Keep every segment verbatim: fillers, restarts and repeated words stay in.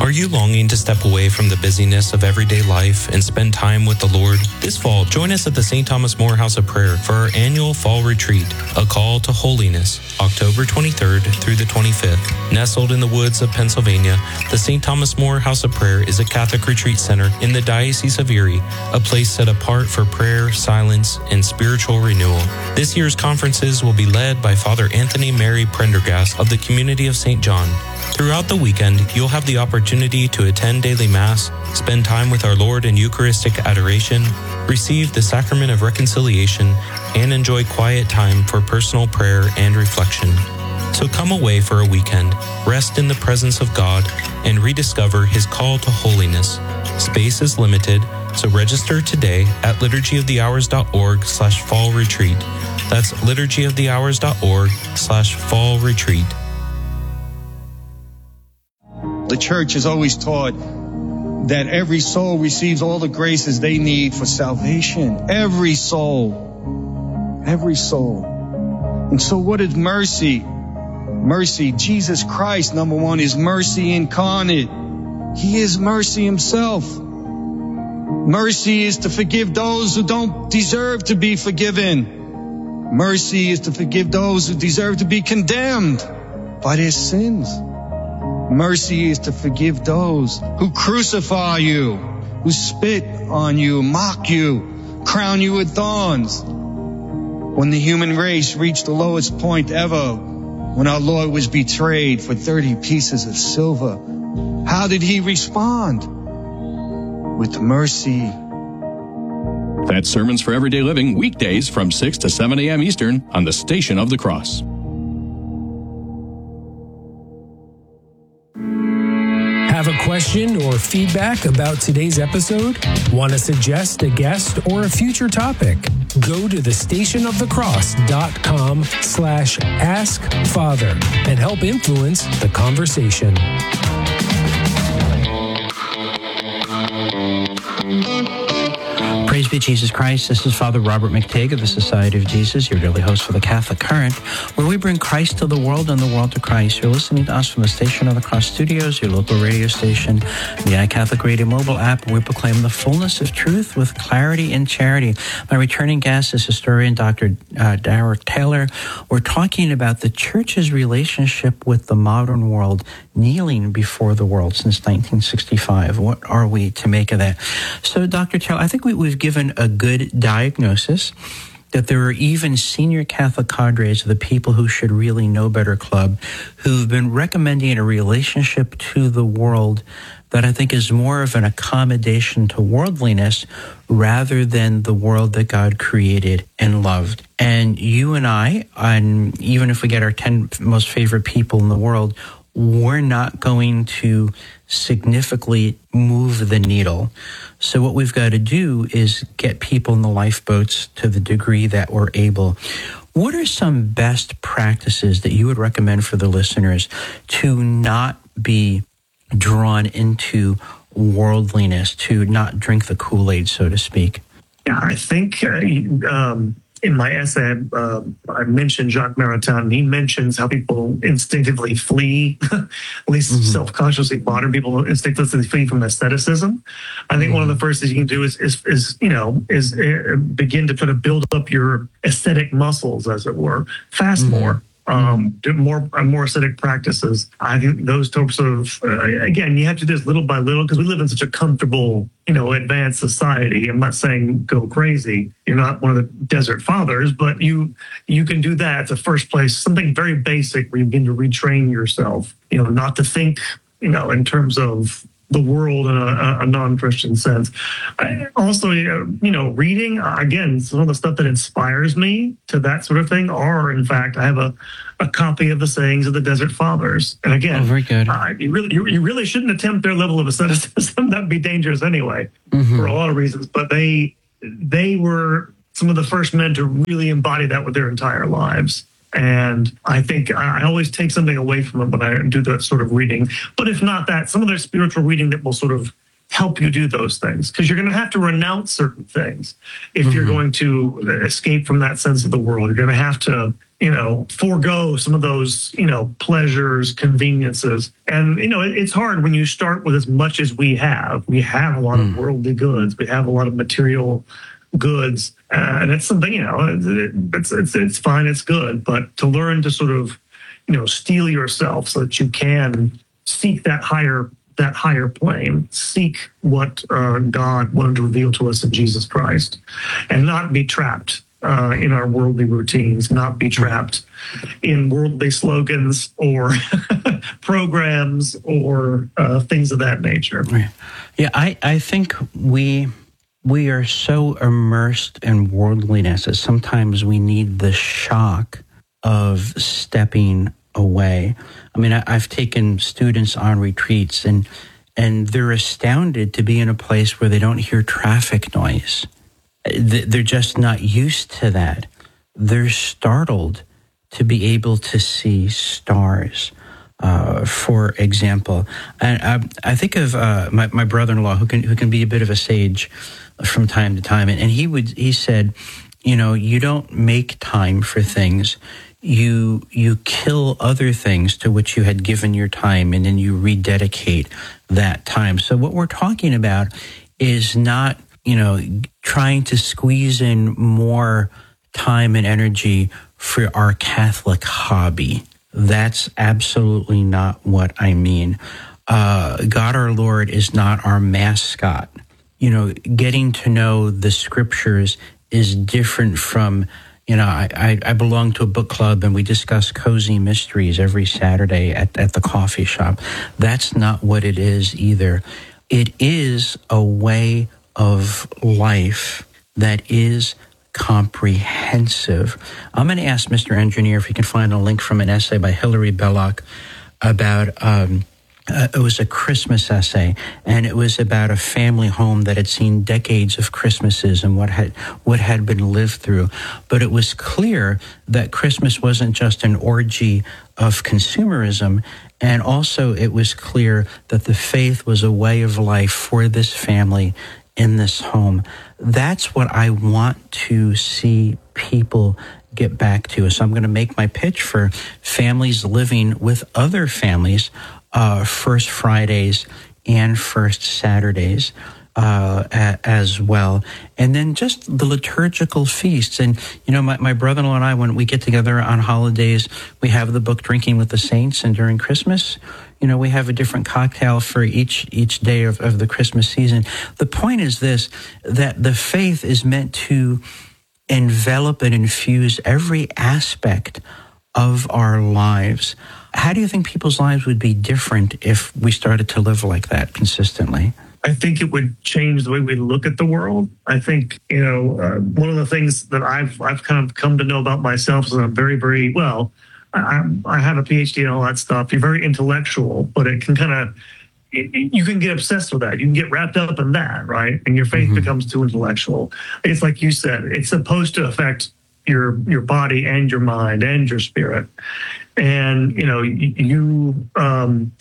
Are you longing to step away from the busyness of everyday life and spend time with the Lord? This fall, join us at the Saint Thomas More House of Prayer for our annual Fall Retreat, A Call to Holiness, October twenty-third through the twenty-fifth. Nestled in the woods of Pennsylvania, the Saint Thomas More House of Prayer is a Catholic retreat center in the Diocese of Erie, a place set apart for prayer, silence, and spiritual renewal. This year's conferences will be led by Father Anthony Mary Prendergast of the Community of Saint John. Throughout the weekend, you'll have the opportunity to attend daily Mass, spend time with our Lord in Eucharistic adoration, receive the Sacrament of Reconciliation, and enjoy quiet time for personal prayer and reflection. So come away for a weekend, rest in the presence of God, and rediscover His call to holiness. Space is limited, so register today at liturgyofthehours.org slash fall retreat. That's liturgyofthehours.org slash fall retreat. The church has always taught that every soul receives all the graces they need for salvation. Every soul. Every soul. And so what is mercy? Mercy, Jesus Christ, number one, is mercy incarnate. He is mercy himself. Mercy is to forgive those who don't deserve to be forgiven. Mercy is to forgive those who deserve to be condemned by their sins. Mercy is to forgive those who crucify you, who spit on you, mock you, crown you with thorns. When the human race reached the lowest point ever, when our Lord was betrayed for thirty pieces of silver, how did he respond? With mercy. That's Sermons for Everyday Living, weekdays from six to seven a.m. Eastern on the Station of the Cross. Have a question or feedback about today's episode? Want to suggest a guest or a future topic? Go to the stationofthecross.com slash ask father and help influence the conversation. Praise be Jesus Christ. This is Father Robert McTague of the Society of Jesus, your daily host for the Catholic Current, where we bring Christ to the world and the world to Christ. You're listening to us from the Station of the Cross Studios, your local radio station, the iCatholic Radio mobile app, where we proclaim the fullness of truth with clarity and charity. My returning guest is historian Doctor Uh, Derek Taylor. We're talking about the Church's relationship with the modern world, kneeling before the world since nineteen sixty-five. What are we to make of that? So, Doctor Taylor, I think we, we've given a good diagnosis that there are even senior Catholic cadres of the People Who Should Really Know Better Club who've been recommending a relationship to the world that I think is more of an accommodation to worldliness rather than the world that God created and loved. And you and I, and even if we get our ten most favorite people in the world, we're not going to significantly move the needle. So what we've got to do is get people in the lifeboats to the degree that we're able. What are some best practices that you would recommend for the listeners to not be drawn into worldliness, to not drink the Kool-Aid, so to speak? Yeah, I think uh, um, in my essay, uh, I mentioned Jacques Maritain. He mentions how people instinctively flee, at least mm-hmm. self-consciously, modern people instinctively flee from asceticism. I think mm-hmm. one of the first things you can do is, is, is you know, is uh, begin to try to build up your ascetic muscles, as it were. Fast mm-hmm. more. Um, do more uh, more ascetic practices. I think those types of, uh, again, you have to do this little by little because we live in such a comfortable, you know, advanced society. I'm not saying go crazy. You're not one of the desert fathers, but you you can do that at the first place. Something very basic where you begin to retrain yourself, you know, not to think, you know, in terms of the world in a, a non-Christian sense. I also, you know, reading, again, some of the stuff that inspires me to that sort of thing are, in fact, I have a, a copy of the sayings of the Desert Fathers. And again, oh, very good. Uh, you, really, you, you really shouldn't attempt their level of asceticism. That'd be dangerous anyway, mm-hmm. for a lot of reasons. But they they were some of the first men to really embody that with their entire lives. And I think I always take something away from it when I do that sort of reading. But if not that, some of their spiritual reading that will sort of help you do those things, because you're going to have to renounce certain things if mm-hmm. you're going to escape from that sense of the world. You're going to have to you know, forego some of those, you know, pleasures, conveniences. And, you know, it, it's hard when you start with as much as we have. We have a lot mm. of worldly goods. We have a lot of material goods. Uh, and it's something, you know, it, it's, it's, it's fine. It's good. But to learn to sort of, you know, steel yourself so that you can seek that higher that higher plane, seek what uh, God wanted to reveal to us in Jesus Christ, and not be trapped uh, in our worldly routines, not be trapped in worldly slogans or programs or uh, things of that nature. Yeah, I, I think we we are so immersed in worldliness that sometimes we need the shock of stepping away. I mean, I, I've taken students on retreats, and and they're astounded to be in a place where they don't hear traffic noise. They're just not used to that. They're startled to be able to see stars, uh, for example. And I, I think of uh, my, my brother-in-law, who can who can be a bit of a sage from time to time, and, and he would he said, you know, you don't make time for things. You you kill other things to which you had given your time, and then you rededicate that time. So what we're talking about is not, you know, trying to squeeze in more time and energy for our Catholic hobby. That's absolutely not what I mean. Uh, God our Lord is not our mascot. You know, getting to know the scriptures is different from, you know, I, I, I belong to a book club, and we discuss cozy mysteries every Saturday at, at the coffee shop. That's not what it is either. It is a way of life that is comprehensive. I'm going to ask Mister Engineer if he can find a link from an essay by Hilary Belloc about... Um, Uh, it was a Christmas essay, and it was about a family home that had seen decades of Christmases and what had what had been lived through. But it was clear that Christmas wasn't just an orgy of consumerism, and also it was clear that the faith was a way of life for this family in this home. That's what I want to see people get back to. So I'm going to make my pitch for families living with other families, Uh, First Fridays and First Saturdays uh, a, as well. And then just the liturgical feasts. And, you know, my, my brother-in-law and I, when we get together on holidays, we have the book Drinking with the Saints. And during Christmas, you know, we have a different cocktail for each each day of, of the Christmas season. The point is this, that the faith is meant to envelop and infuse every aspect of our lives. How do you think people's lives would be different if we started to live like that consistently? I think it would change the way we look at the world. I think, you know, uh, one of the things that I've I've kind of come to know about myself is that I'm very, very, well, I, I have a P H D and all that stuff. You're very intellectual, but it can kind of, you can get obsessed with that. You can get wrapped up in that, right? And your faith mm-hmm. becomes too intellectual. It's like you said, it's supposed to affect your your body and your mind and your spirit. And, you know, you, um,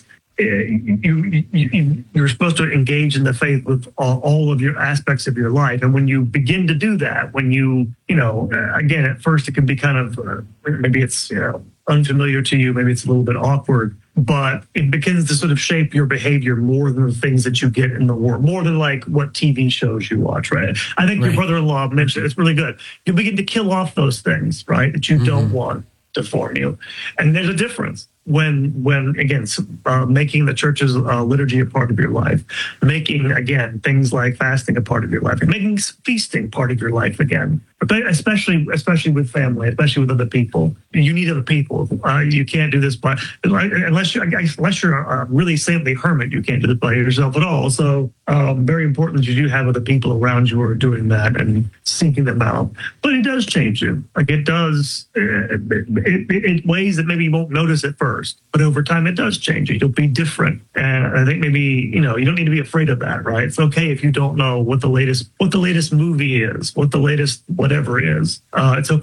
you, you, you're supposed to engage in the faith with all, all of your aspects of your life. And when you begin to do that, when you, you know, again, at first it can be kind of, uh, maybe it's, you know, unfamiliar to you, maybe it's a little bit awkward, but it begins to sort of shape your behavior more than the things that you get in the world, more than like what T V shows you watch, right? I think right. your brother-in-law mentioned it's really good. You begin to kill off those things, right, that you mm-hmm. don't want to form you. And there's a difference when, when again, uh, making the church's uh, liturgy a part of your life, making, again, things like fasting a part of your life, and making feasting part of your life again, but especially especially with family, especially with other people. You need other people. Uh, you can't do this by, unless you're, unless you're a really saintly hermit, you can't do this by yourself at all. So um, very important that you do have other people around you who are doing that and seeking them out. But it does change you. Like it does, it, it, it, it ways that maybe you won't notice at first, but over time it does change you. You'll be different. And I think maybe, you know, you don't need to be afraid of that, right? It's okay if you don't know what the latest, what the latest movie is, what the latest whatever is. Uh, it's okay